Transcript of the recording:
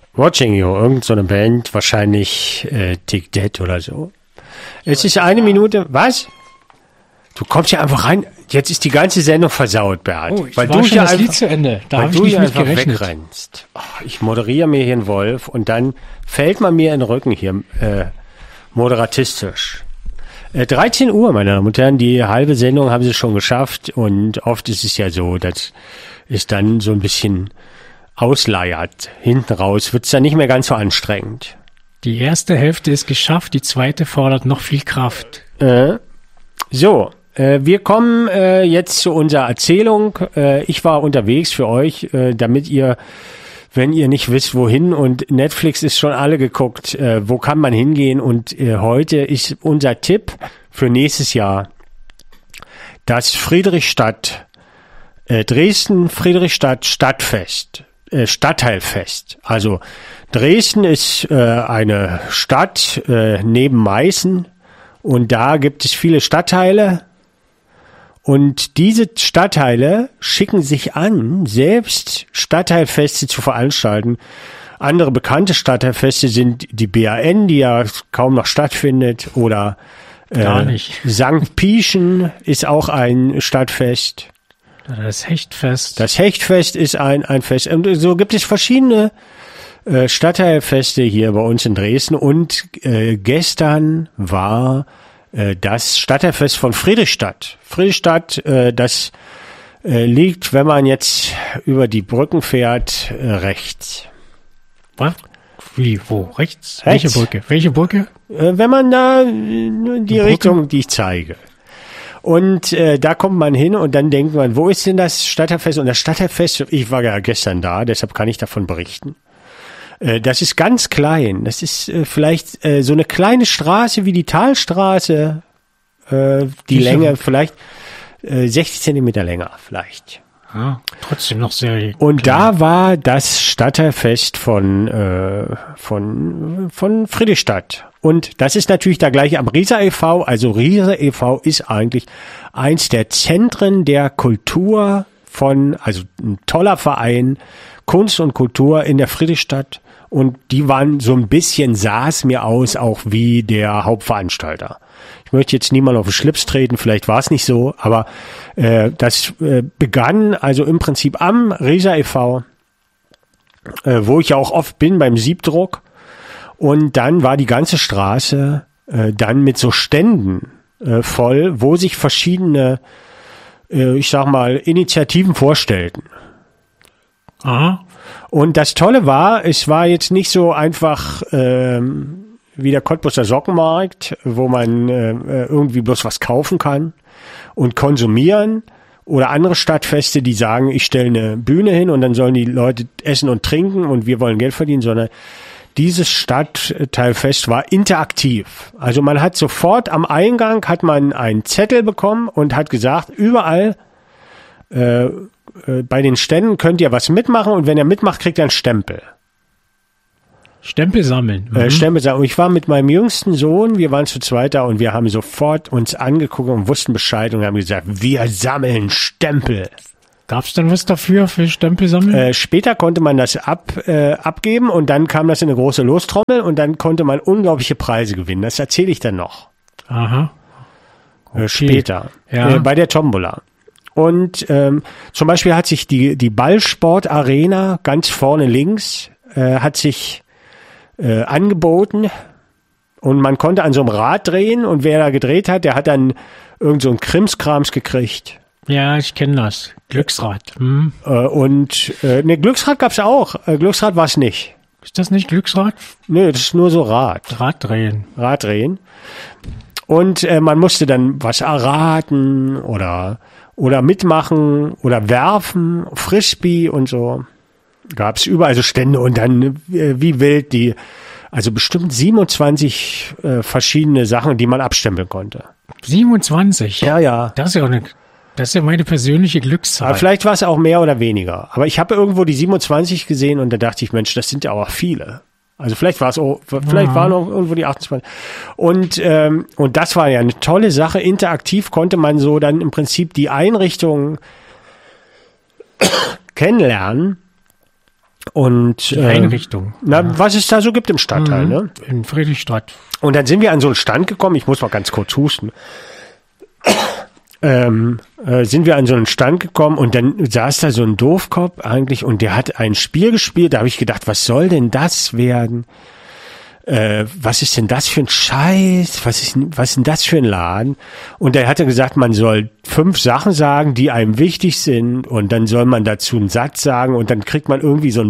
Watching You, irgend so eine Band, wahrscheinlich Take That oder so. Es ist 1 Minute, was? Du kommst ja einfach rein, jetzt ist die ganze Sendung versaut, Bert. Oh, weil du hier das Lied zu Ende, da habe ich nicht mit gerechnet. Wegrennst. Oh, ich moderiere mir hier einen Wolf und dann fällt man mir in den Rücken hier, moderatistisch. 13 Uhr, meine Damen und Herren, die halbe Sendung haben sie schon geschafft und oft ist es ja so, dass es dann so ein bisschen ausleiert. Hinten raus wird es dann nicht mehr ganz so anstrengend. Die erste Hälfte ist geschafft, die zweite fordert noch viel Kraft. Wir kommen jetzt zu unserer Erzählung. Ich war unterwegs für euch, damit ihr, wenn ihr nicht wisst, wohin, und Netflix ist schon alle geguckt, wo kann man hingehen, und heute ist unser Tipp für nächstes Jahr das Dresden-Friedrichstadt Stadtteilfest. Also Dresden ist eine Stadt neben Meißen, und da gibt es viele Stadtteile. Und diese Stadtteile schicken sich an, selbst Stadtteilfeste zu veranstalten. Andere bekannte Stadtteilfeste sind die BAN, die ja kaum noch stattfindet, oder gar nicht. St. Pieschen ist auch ein Stadtfest. Das Hechtfest. Das Hechtfest ist ein Fest. Und so gibt es verschiedene Stadtteilfeste hier bei uns in Dresden. Und gestern war das Stadtteilfest von Friedrichstadt. Friedrichstadt, das liegt, wenn man jetzt über die Brücken fährt, rechts. Wie, wo? Rechts? Welche Brücke? Wenn man da die Richtung, die ich zeige. Und da kommt man hin und dann denkt man, wo ist denn das Stadtteilfest? Und das Stadtteilfest, ich war ja gestern da, deshalb kann ich davon berichten. Das ist ganz klein. Das ist vielleicht so eine kleine Straße wie die Talstraße. Die Länge vielleicht 60 Zentimeter länger vielleicht. Ja, trotzdem noch sehr klein. Und da war das Stadtteilfest von Friedrichstadt. Und das ist natürlich da gleich am Rieser e.V. Also Rieser e.V. ist eigentlich eins der Zentren der Kultur also ein toller Verein, Kunst und Kultur in der Friedrichstadt. Und die waren so ein bisschen, sah es mir aus, auch wie der Hauptveranstalter. Ich möchte jetzt niemand auf den Schlips treten, vielleicht war es nicht so, aber das begann also im Prinzip am Rieser e.V., wo ich ja auch oft bin beim Siebdruck. Und dann war die ganze Straße dann mit so Ständen voll, wo sich verschiedene, ich sag mal, Initiativen vorstellten. Aha. Und das Tolle war, es war jetzt nicht so einfach wie der Cottbuser Sockenmarkt, wo man irgendwie bloß was kaufen kann und konsumieren, oder andere Stadtfeste, die sagen, ich stelle eine Bühne hin und dann sollen die Leute essen und trinken und wir wollen Geld verdienen, sondern dieses Stadtteilfest war interaktiv. Also man hat sofort am Eingang hat man einen Zettel bekommen und hat gesagt, überall bei den Ständen könnt ihr was mitmachen, und wenn ihr mitmacht, kriegt ihr einen Stempel. Stempel sammeln. Stempel sammeln. Und ich war mit meinem jüngsten Sohn, wir waren zu zweit da, und wir haben sofort uns angeguckt und wussten Bescheid und haben gesagt, wir sammeln Stempel. Gab's dann was dafür für Stempel sammeln? Später konnte man das abgeben, und dann kam das in eine große Lostrommel und dann konnte man unglaubliche Preise gewinnen. Das erzähle ich dann noch. Aha. Okay. Später. Ja. Bei der Tombola. Und zum Beispiel hat sich die Ballsport-Arena ganz vorne links hat sich angeboten, und man konnte an so einem Rad drehen, und wer da gedreht hat, der hat dann irgend so einen Krimskrams gekriegt. Ja, ich kenne das. Glücksrad. Glücksrad gab's auch. Glücksrad war's nicht. Ist das nicht Glücksrad? Nö, das ist nur so Raddrehen. Und man musste dann was erraten oder mitmachen oder werfen, Frisbee und so. Gab's überall so Stände, und dann wie wild also bestimmt 27 verschiedene Sachen, die man abstempeln konnte. 27? Ja. Das ist ja meine persönliche Glückszahl. Aber vielleicht war es auch mehr oder weniger. Aber ich habe irgendwo die 27 gesehen, und da dachte ich, Mensch, das sind ja auch viele. Also vielleicht waren auch irgendwo die 28. Und das war ja eine tolle Sache. Interaktiv konnte man so dann im Prinzip die Einrichtung kennenlernen. Und Einrichtung. was es da so gibt im Stadtteil, ne? In Friedrichstadt. Und dann sind wir an so einen Stand gekommen, ich muss mal ganz kurz husten. Sind wir an so einen Stand gekommen und dann saß da so ein Doofkopf eigentlich und der hat ein Spiel gespielt, da habe ich gedacht, was soll denn das werden? Was ist denn das für ein Scheiß? Was ist denn das für ein Laden? Und er hatte gesagt, man soll 5 Sachen sagen, die einem wichtig sind und dann soll man dazu einen Satz sagen und dann kriegt man irgendwie so ein